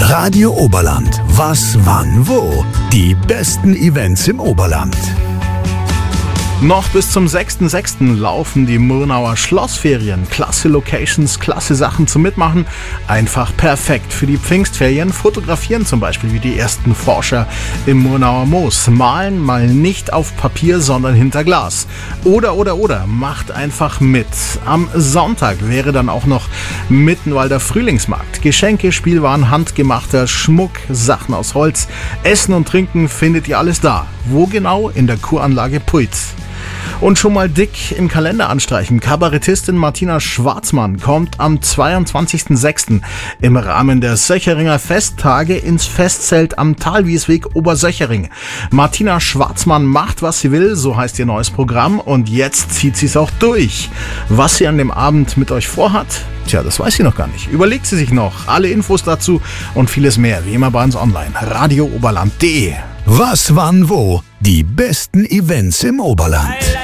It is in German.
Radio Oberland. Was, wann, wo? Die besten Events im Oberland. Noch bis zum 6.6. laufen die Murnauer Schlossferien. Klasse Locations, klasse Sachen zum Mitmachen. Einfach perfekt für die Pfingstferien. Fotografieren zum Beispiel wie die ersten Forscher im Murnauer Moos. Malen mal nicht auf Papier, sondern hinter Glas. Oder. Macht einfach mit. Am Sonntag wäre dann auch noch Mittenwalder Frühlingsmarkt. Geschenke, Spielwaren, handgemachter Schmuck, Sachen aus Holz. Essen und Trinken findet ihr alles da. Wo genau? In der Kuranlage Puitz. Und schon mal dick im Kalender anstreichen. Kabarettistin Martina Schwarzmann kommt am 22.06. im Rahmen der Söcheringer Festtage ins Festzelt am Talwiesweg Obersöchering. Martina Schwarzmann macht, was sie will, so heißt ihr neues Programm, und jetzt zieht sie es auch durch. Was sie an dem Abend mit euch vorhat? Tja, das weiß sie noch gar nicht. Überlegt sie sich noch. Alle Infos dazu und vieles mehr, wie immer bei uns online. radiooberland.de. Was, wann, wo? Die besten Events im Oberland.